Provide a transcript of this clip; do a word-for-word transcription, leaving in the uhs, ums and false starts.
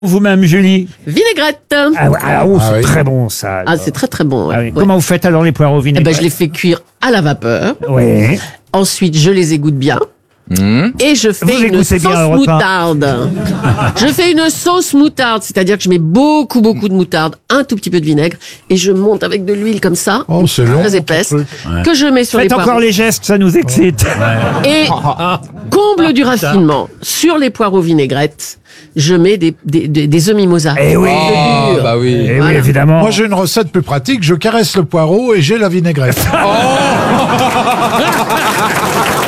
Vous-même, Julie? Vinaigrette. Ah, ouais, ah, oh, Ah c'est oui. très bon, ça. Ah, c'est très très bon. Ouais. Ah oui. Ouais. Comment vous faites alors les poireaux Eh ben, vinaigrettes? je les fais cuire à la vapeur. Oui. Ensuite, je les égoutte bien. Et je fais Vous une égouttez sauce bien, Europe un. moutarde. Je fais une sauce moutarde, c'est-à-dire que je mets beaucoup, beaucoup de moutarde, un tout petit peu de vinaigre, et je monte avec de l'huile comme ça, Oh, c'est long, très ton épaisse, truc. que je mets sur Faites les encore poireaux. les gestes, ça nous excite. Et comble du raffinement, sur les poireaux vinaigrettes, je mets des, des, des, des œufs mimosa. Eh oui. Ah, bah oui. Eh oui, Voilà. évidemment. Moi, j'ai une recette plus pratique. Je caresse le poireau et j'ai la vinaigrette.